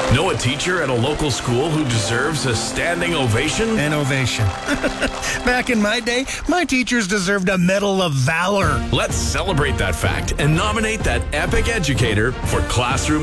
Know a teacher at a local school who deserves a standing ovation? An ovation. Back in my day, my teachers deserved a Medal of Valor. Let's celebrate that fact and nominate that epic educator for Classroom